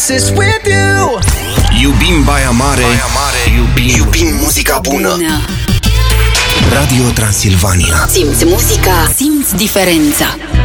oasis with you. Iubim Baia Mare, iubim muzica bună. Radio Transilvania. Simți muzica, simți diferența.